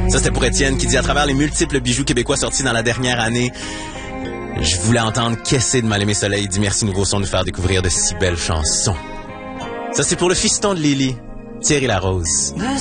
Ça, c'était pour Étienne qui dit, à travers les multiples bijoux québécois sortis dans la dernière année, je voulais entendre Qu'est-ce de Mal-Aimé Soleil. Il dit merci Nouveau Son de nous faire découvrir de si belles chansons. Ça, c'est pour le fiston de Lily, Thierry Larose.